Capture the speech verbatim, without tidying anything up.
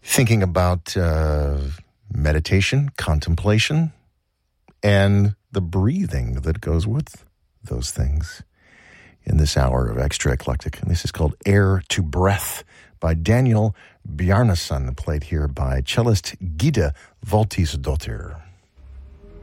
thinking about uh, meditation, contemplation, and the breathing that goes with those things in this hour of Extra Eclectic. And this is called Air to Breath by Daniel Bjarnason, played here by cellist Gida Voltisdottir.